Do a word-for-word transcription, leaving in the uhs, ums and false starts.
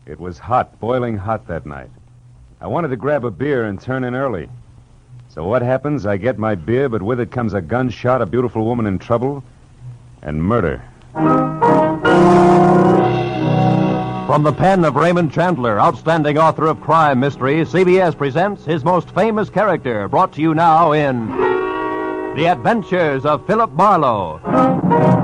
It was hot, boiling hot that night. I wanted to grab a beer and turn in early. So what happens? I get my beer, but with it comes a gunshot, a beautiful woman in trouble, and murder. From the pen of Raymond Chandler, outstanding author of crime mysteries, C B S presents his most famous character, brought to you now in The Adventures of Philip Marlowe.